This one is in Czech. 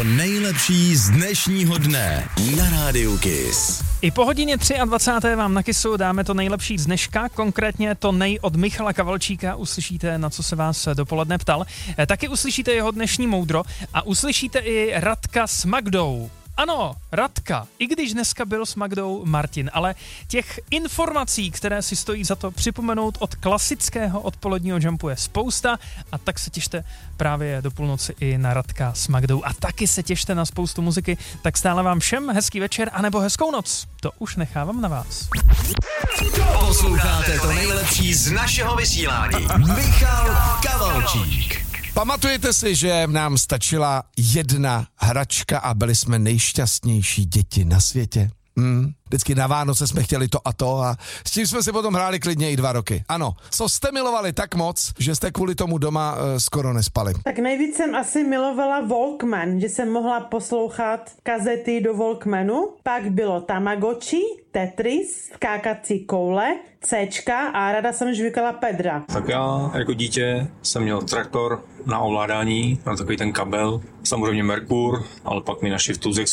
nejlepší z dnešního dne na Rádiu Kiss. I po hodině 23. vám na Kissu dáme to nejlepší z dneška, konkrétně to od Michala Kavalčíka, uslyšíte, na co se vás dopoledne ptal. Taky uslyšíte jeho dnešní moudro a uslyšíte i Radka s Magdou. Ano, Radka, i když dneska byl s Magdou Martin, ale těch informací, které si stojí za to připomenout od klasického odpoledního jumpu je spousta a tak se těšte právě do půlnoci i na Radka s Magdou a taky se těšte na spoustu muziky, tak stále vám všem hezký večer anebo hezkou noc, to už nechávám na vás. Posloucháte to nejlepší z našeho vysílání. Michal Kavalčík. Pamatujete si, že nám stačila jedna hračka a byli jsme nejšťastnější děti na světě? Vždycky na Vánoce jsme chtěli to a s tím jsme si potom hráli klidně i 2 roky. Ano, co jste milovali tak moc, že jste kvůli tomu doma skoro nespali? Tak nejvíc jsem asi milovala Walkman, že jsem mohla poslouchat kazety do Walkmanu. Pak bylo Tamagotchi, Tetris, skákací koule, Cčka a ráda jsem žvykala Pedra. Tak já jako dítě jsem měl traktor na ovládání, na takový ten kabel, samozřejmě Merkur, ale pak mi našli v tuzech